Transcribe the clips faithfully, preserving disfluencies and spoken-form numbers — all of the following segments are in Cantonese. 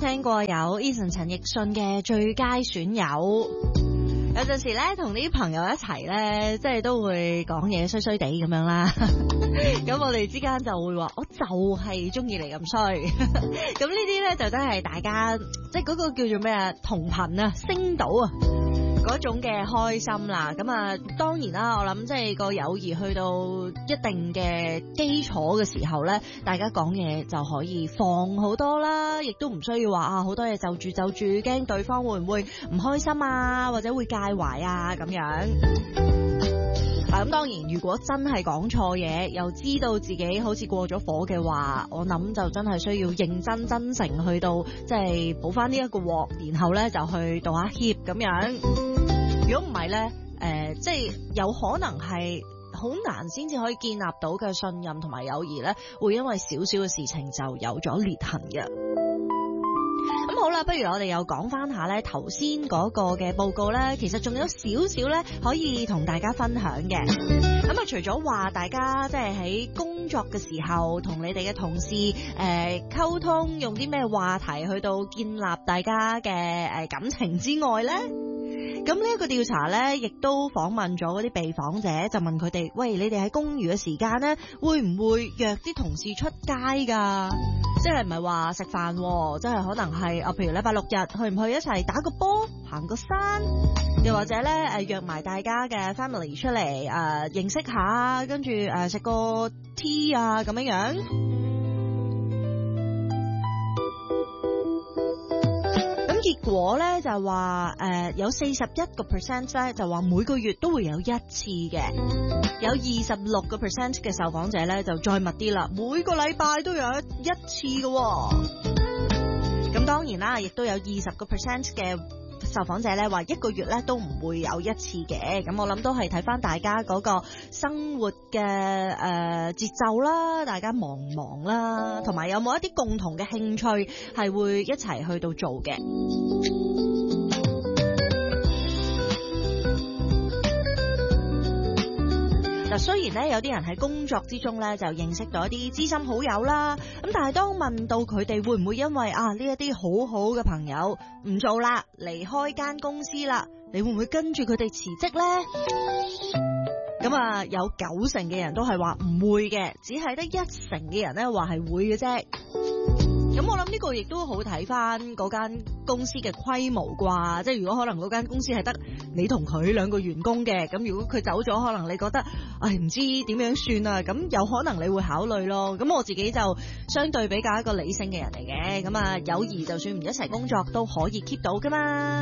聽過有 Eason 陳奕迅嘅最佳損友。有陣時咧，同啲朋友一齊咧，即係都會講嘢衰衰地咁樣啦。咁我哋之間就會話，我就係中意你咁衰。咁呢啲咧就真係大家即係嗰個叫做咩啊，同頻啊，升到啊嗰種嘅開心啦。咁啊，當然啦，我諗即係個友誼去到一定嘅基礎嘅時候咧，大家講嘢就可以放好多啦，亦都唔需要話啊好多嘢就住就住，驚對方會唔會唔開心啊，或者會介懷啊咁樣。嗱，咁當然，如果真係講錯嘢，又知道自己好似過咗火嘅話，我諗就真係需要認真真誠去到即係補翻呢一個鑊，然後咧就去道下歉咁樣。如果唔係咧，誒、呃，即係有可能係好難先至可以建立到嘅信任同埋友誼咧，會因為少少嘅事情就有咗裂痕嘅。咁好啦，不如我哋又講翻下咧頭先嗰個嘅報告咧，其實仲有少少咧可以同大家分享嘅。咁啊，除咗話大家即係喺工作嘅時候同你哋嘅同事誒溝通，用啲咩話題去到建立大家嘅誒感情之外咧，咁呢一個調查咧，亦都訪問咗嗰啲被訪者，就問佢哋：喂，你哋喺公餘嘅時間咧，會唔會約啲同事出街噶？即係唔係話食飯，即係可能係啊，譬如禮拜六日去唔去一齊打個波、行個山，又或者咧誒約埋大家嘅 family 出嚟誒、呃、認識下，跟住誒食個 tea 啊咁樣樣。結果咧就話誒、呃、有四十一個 percent 咧就話每個月都會有一次嘅，有二十六個 percent 嘅受訪者咧就再密啲啦，每個禮拜都有一次嘅、哦。咁當然啦，亦都有二十個 percent 嘅受訪者咧話一個月咧都唔會有一次嘅。咁我諗都係睇翻大家嗰個生活嘅誒節奏啦，大家忙唔忙啦，同埋有冇一啲共同嘅興趣係會一齊去到做嘅。嗱，雖然咧有啲人喺工作之中咧就認識到一啲知心好友啦，咁但係當問到佢哋會唔會因為啊呢一啲好好嘅朋友唔做啦，離開間公司啦，你會唔會跟住佢哋辭職咧？咁啊，有九成嘅人都係話唔會嘅，只係得一成嘅人咧話係會嘅啫。咁我諗呢個亦都好睇翻嗰間公司嘅規模啩，即係如果可能嗰間公司係得你同佢兩個員工嘅，咁如果佢走咗，可能你覺得唉唔知點樣算啊，咁有可能你會考慮咯。咁我自己就相對比較一個理性嘅人嚟嘅，咁啊友誼就算唔一齊工作都可以 keep 到噶嘛。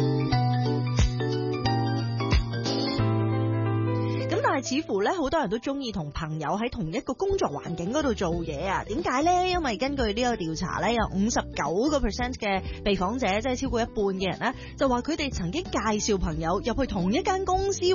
但係似乎咧，好多人都中意同朋友喺同一個工作環境嗰度做嘢啊？點解咧？因為根據呢個調查咧，有五十九個 percent 嘅被訪者，即係超過一半嘅人咧，就話佢哋曾經介紹朋友入去同一間公司。即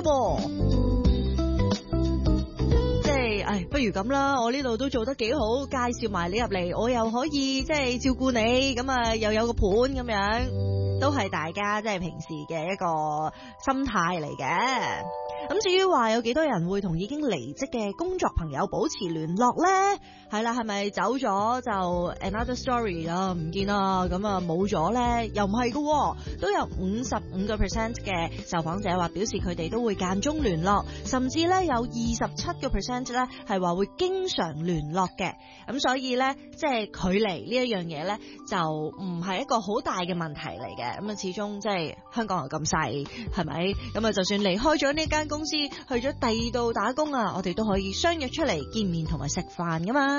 係，唉，不如咁啦，我呢度都做得幾好，介紹埋你入嚟，我又可以即係照顧你，咁啊又有個伴咁樣，都係大家即係平時嘅一個心態嚟嘅。咁至於話有幾多人會同已經離職嘅工作朋友保持聯絡呢？係啦，係咪走咗就 another story 啦？唔見啦，咁啊冇咗呢？又唔係噶，都有五十五個 percent 嘅受訪者話表示佢哋都會間中聯絡，甚至呢有二十七個 percent 咧係話會經常聯絡嘅。咁所以呢，即係距離呢一樣嘢呢，就唔係一個好大嘅問題嚟嘅。咁啊，始終即係香港又咁細，係咪？咁啊，就算離開咗呢間公司去咗第二度打工啊，我哋都可以相約出嚟見面同埋食飯噶嘛。